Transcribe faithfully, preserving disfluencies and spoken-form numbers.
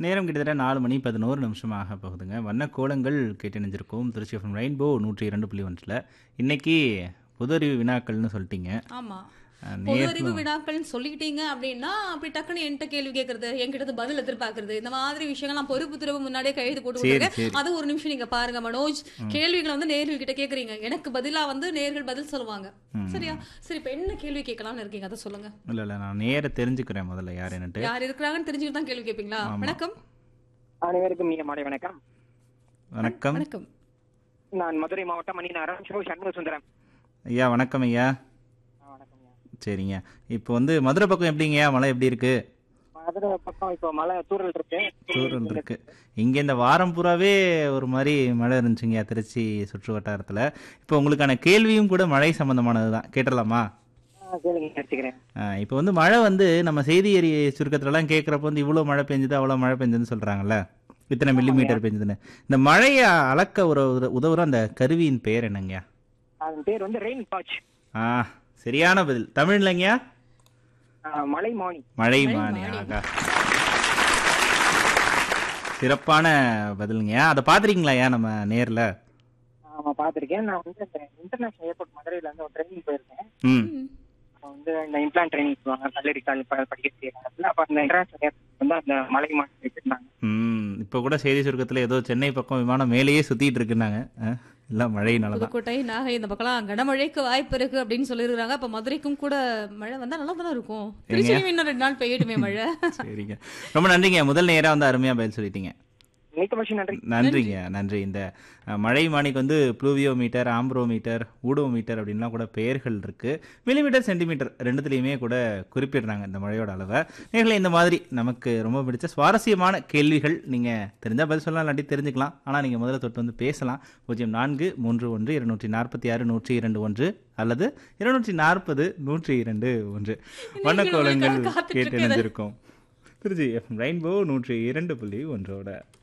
நேரம் கிட்டத்தட்ட நாலு மணி பதினோரு நிமிஷமாக போகுதுங்க. வண்ண கோலங்கள் கேட்டு இணைஞ்சிருக்கோம். திருச்சி எஃப்எம் ரெயின்போ நூற்றி இரண்டு புள்ளி ஒன்றில் இன்னைக்கு பொது அறிவு வினாக்கள்னு சொல்லிட்டீங்க. ஆமா. அஹ், பொது அறிவு நேர்களும் வினாக்கள்னு சொல்லிக்கிட்டீங்க அப்படின்னா, அப்படி டக்குன்னு என்கிட்ட கேள்வி கேட்கறது, என்கிட்ட பதில் எதிர்பார்க்கறது, இந்த மாதிரி விஷயங்கள் நான் பொறுப்பு துறவு முன்னாடியே கையெழுத்து போட்டு சரி கொடுத்துருக்கேன். சரி அது ஒரு நிமிஷம் நீங்க பாருங்க மனோஜ். கேள்விகளை வந்து நேர்கள் கிட்ட கேக்குறீங்க, எனக்கு பதிலா வந்து நேர்கள் பதில் சொல்லுவாங்க. சரியா? சரி, இப்ப என்ன கேள்வி கேட்கலாம்னு இருக்கீங்க, அதை சொல்லுங்க. இல்லை இல்லை நான் நேர தெரிஞ்சுக்கிறேன் முதல்ல யார் என்னட்டு. யார் இருக்கிறாங்கன்னு தெரிஞ்சுக்கிட்டு தான் கேள்வி கேட்பீங்களா? ஆமாம். வணக்கம். அனைவருக்கும் இனிய மாலை வணக்கம். வணக்கம் வணக்கம். நான் மதுரை மாவட்டம் மணிநகரம் ஷோ சண்முக சுந்தரம். ஐயா. வணக்கம் ஐயா. ஆ, வணக்கம்யா. சரிங்க. இப்போ வந்து மதுரை பக்கம் எப்படிங்கய்யா, மழை எப்படி இருக்கு? மதுரை பக்கம் இப்போ மழை தூறல் இருக்கு. தூரல் இருக்கு. இங்கே இந்த வாரம் பூராவே ஒரு மாதிரி மழை இருந்துச்சுங்கய்யா திருச்சி சுற்று வட்டாரத்தில். இப்போ உங்களுக்கான கேள்வியும் கூட மழை சம்பந்தமானது தான், கேட்டலாமா? ஆ, கேளுங்க, எடுத்துக்கிறேன். இப்போ வந்து மழை வந்து நம்ம செய்தி அறி சுருக்கத்துலலாம் கேட்குறப்போ வந்து இவ்வளோ மழை பெஞ்சுது அவ்வளோ மழை பெஞ்சுதுன்னு சொல்கிறாங்கல்ல, இத்தனை மில்லி மீட்டர் பெஞ்சுதுன்னு. இந்த மழையை அளக்க ஒரு உத- உதவுற அந்த கருவியின் பெயர் என்னங்கய்யா? அதன் பேர் வந்து ரெயின் வாட்ச். ஆ, சரியான பதில். தமிழ்லங்கய்யா? மலை மானி. மழை மழை மானி. மானி. ஆகா, சிறப்பான பதிலுங்கய்யா. அதை பார்த்துருக்கீங்களாய்யா நம்ம நேரில்? ஆமா, பார்த்திருக்கேன். நான் வந்து இந்த இன்டர்நேஷனல் ஏர்போர்ட் மதுரையில வந்து ஒரு ட்ரைனிங் போயிருக்கேன். ம் ம். அப்போ வந்து இந்த இம்ப்ளான் ட்ரைனிங் சொல்லுவாங்க, கல்லூரி கால் படிக்கிற இடத்துல. அப்போ அந்த இன்டர்நேஷனல் ஏர்போர்ட் வந்து அந்த மலை மானி வச்சிருந்தாங்க. ம் இப்போ கூட செய்தி சுருக்கத்தில் ஏதோ சென்னை பக்கம் விமானம் மேலேயே சுற்றிட்டு இருக்குன்னாங்க. அஹ், எல்லாம் மழையினால தான். புதுக்கோட்டை, நாகை இந்த பக்கம்லாம் கனமழைக்கு வாய்ப்பு இருக்கு அப்படின்னு சொல்லிருக்காங்க. அப்ப மதுரைக்கும் கூட மழை வந்தா நல்லா தானே இருக்கும். திருச்சியும் இன்னும் ரெண்டு நாள் பெய்யட்டுமே மழை. சரிங்க, ரொம்ப நன்றிங்க. முதல் நேராக வந்து அருமையாக பதில் சொல்லிட்டீங்க. மிக்க மகிழ்ச்சி, நன்றி. நன்றிங்க, நன்றி. இந்த அஹ், மழை மானிக்கு வந்து ப்ளூவியோமீட்டர், ஆம்ப்ரோமீட்டர், ஊடோமீட்டர் அப்படின்லாம் கூட பெயர்கள் இருக்குது. மில்லிமீட்டர், சென்டிமீட்டர் ரெண்டுத்துலேயுமே கூட குறிப்பிடுறாங்க இந்த மழையோட அளவை. நேர்களை இந்த மாதிரி நமக்கு ரொம்ப பிடிச்ச சுவாரஸ்யமான கேள்விகள் நீங்கள் தெரிஞ்சால் பதில் சொல்லலாம், இல்லாட்டி தெரிஞ்சுக்கலாம். ஆனால் நீங்கள் முதல்ல தொட்டு வந்து பேசலாம். பூஜ்ஜியம் நான்கு மூன்று ஒன்று இருநூற்றி நாற்பத்தி ஆறு நூற்றி இரண்டு ஒன்று அல்லது இருநூற்றி நாற்பது நூற்றி இரண்டு ஒன்று. வண்ணக்கோலங்கள் காத்துட்டு கேட்டு இருக்குது. இணைஞ்சிருக்கோம். திருச்சி எஃப்எம் ரெயின்போ நூற்றி இரண்டு புள்ளி ஒன்றோட